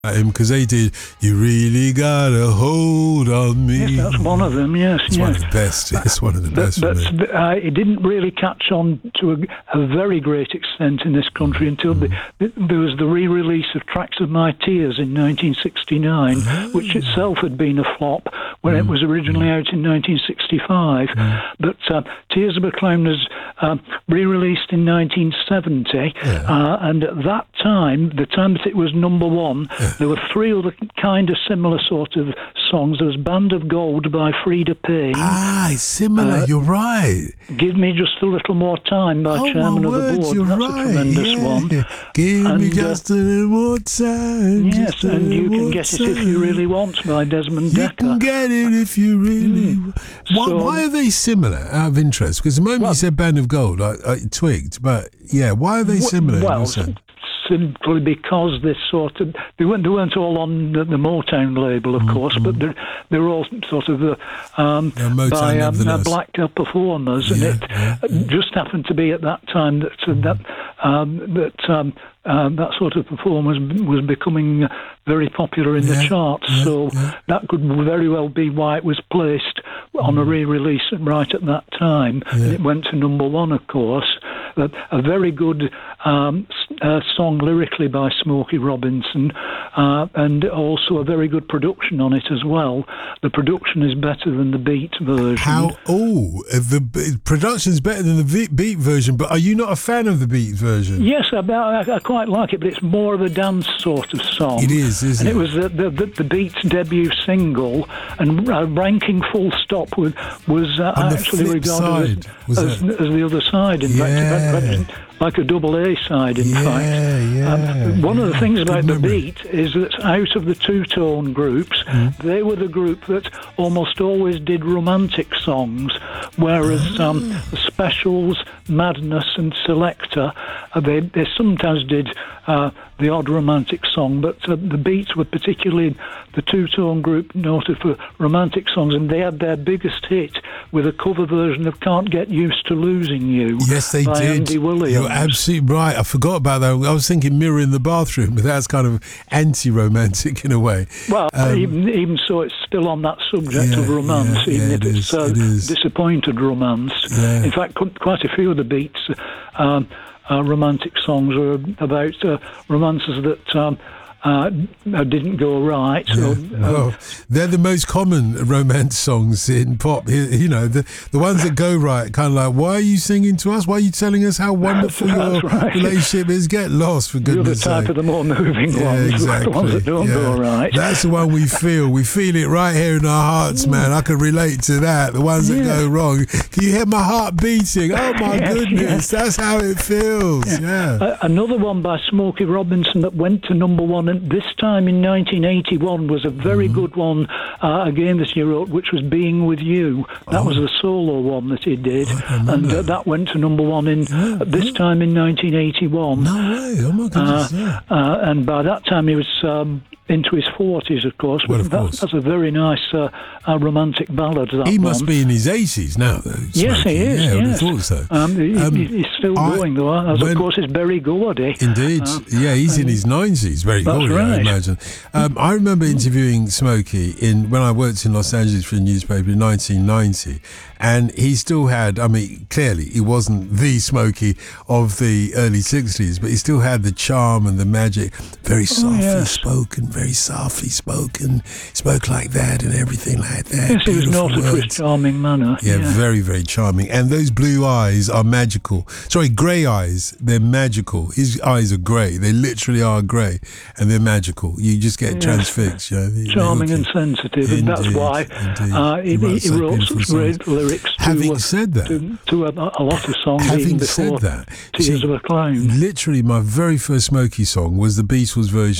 him because they did "You Really Got a Hold on Me." Yes, that's one of them. Yes, it's one of the best. It's one of the best. But it didn't really catch on to a very great extent in this country until there was the re-release of Tracks of My Tears in 1969, which itself had been a flop when it was originally out in 1965. But Tears of a Clown was re-released in 1970, and at that time, the time that it was number one, there were three other kind of similar sort of songs. There was Band of Gold by Frida Payne. It's similar, you're right. Give Me Just a Little More Time by Chairman of the Board. That's a tremendous one. Give me just a little more time. Yes, and You Can Get It If You Really Want by Desmond Dekker. You can get it if you really want. Why are they similar, out of interest? Because the moment you said Band of Gold, I twigged. But, why are they similar? Well, simply because they weren't all on the Motown label, of course, but they're all sort of by blacked out performers, and it just happened to be at that time that sort of performance was becoming very popular in the charts, so that could very well be why it was placed on a re-release right at that time. And it went to number one, of course. A very good song lyrically by Smokey Robinson, and also a very good production on it as well. The production is better than the Beat version. The production's better than the Beat version, but are you not a fan of the Beat version? Yes, I quite like it, but it's more of a dance sort of song. It is, isn't it? And it was the Beat's debut single, and ranking full stop was actually regarded as the other side, in fact. Like a double A side, in fact. One of the things about the Beat is that out of the two-tone groups, they were the group that almost always did romantic songs, whereas the Specials, Madness and Selector, they sometimes did the odd romantic song, but the Beats were particularly the two-tone group noted for romantic songs, and they had their biggest hit with a cover version of Can't Get Used to Losing You. Yes, they by did. Andy Williams. You're absolutely right. I forgot about that. I was thinking Mirror in the Bathroom, but that's kind of anti-romantic in a way. Well, even so, it's still on that subject of romance, even if it's disappointed romance. Yeah. In fact, quite a few of the Beats romantic songs were about romances that didn't go right. So, they're the most common romance songs in pop. You know, the ones that go right, kind of like, why are you singing to us? Why are you telling us how wonderful your relationship is? Get lost, for goodness sake. The other type of the more moving ones, exactly. The ones that don't go right. That's the one we feel. We feel it right here in our hearts, man. I can relate to that. The ones that go wrong. Can you hear my heart beating? Oh, my goodness. That's how it feels. Another one by Smokey Robinson that went to number one, and this time in 1981 was a very good one, again that he wrote, which was Being With You. That was the solo one that he did, and that went to number one this time in 1981. No way! Oh my goodness! And by that time he was into his 40s, of course. Well, of course. That's a very nice romantic ballad. He must be in his 80s now, though. Yes, he is. Yeah, I would have thought so. He's still going, though, of course, it's Berry Gordy. Indeed. he's in his 90s, Berry Gordy, I imagine. I remember interviewing Smokey when I worked in Los Angeles for a newspaper in 1990, and he still had, clearly he wasn't the Smokey of the early 60s, but he still had the charm and the magic, very softly spoken, spoke like that and everything like that. Yes, he was noted for his charming manner. Yeah, very, very charming. And those blue eyes are magical. Sorry, grey eyes, they're magical. His eyes are grey. They literally are grey, and they're magical. You just get transfixed. Charming and sensitive, and that's why he wrote such great lyrics to a lot of songs. Having said that, Tears of a Clown. Literally, my very first Smokey song was the Beatles version